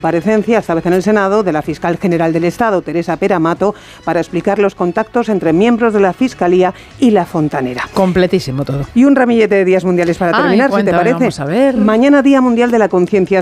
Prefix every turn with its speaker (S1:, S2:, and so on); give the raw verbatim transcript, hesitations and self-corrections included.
S1: Comparecencia, esta vez en el Senado, de la fiscal general del Estado, Teresa Pera Mato, para explicar los contactos entre miembros de la Fiscalía y la Fontanera.
S2: Completísimo todo.
S1: Y un ramillete de días mundiales para
S2: Ay,
S1: terminar, si te
S2: cuéntame,
S1: parece.
S2: vamos a ver.
S1: Mañana, Día Mundial de la Conciencia